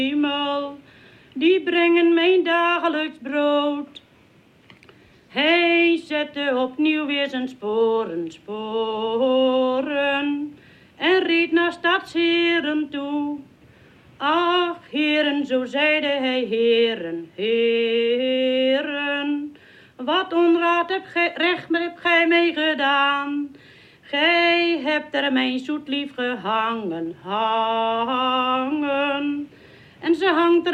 hemel, die brengen mijn dagelijks brood. Hij zette opnieuw weer zijn sporen en reed naar stadsheren toe. Ach, heren, zo zeide hij, heren, wat onraad recht hebt gij mij gedaan. Gij hebt er mijn zoet lief gehangen, en ze hangt er